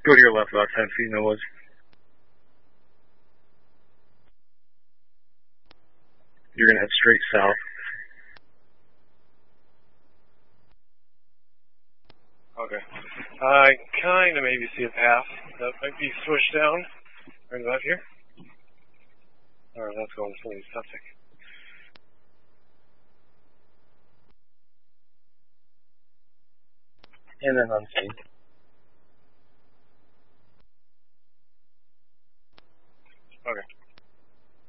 Go to your left about 10 feet in the woods. You're going to head straight south. Okay. I kind of maybe see a path that might be switched down right about here. Or that's going to somebody's septic. And then unseen.